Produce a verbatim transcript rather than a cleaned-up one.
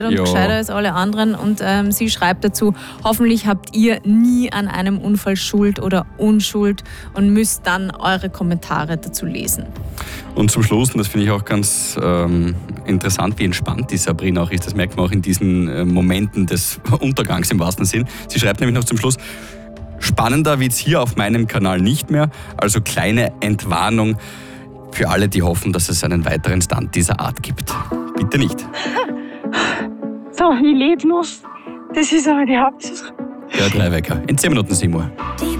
und Ja. gescheiter als alle anderen. Und ähm, sie schreibt dazu, hoffentlich habt ihr nie an einem Unfall Schuld oder Unschuld und müsst dann eure Kommentare dazu lesen. Und zum Schluss, und das finde ich auch ganz ähm, interessant, wie entspannt die Sabrina auch ist, das merkt man auch in diesen äh, Momenten des Untergangs im wahrsten Sinn. Sie schreibt nämlich noch zum Schluss, spannender wird's hier auf meinem Kanal nicht mehr, also kleine Entwarnung für alle, die hoffen, dass es einen weiteren Stunt dieser Art gibt. Bitte nicht. So, ich lebe noch. Das ist aber die Hauptsache. Der Dreiwecker. In zehn Minuten sieben Uhr. Die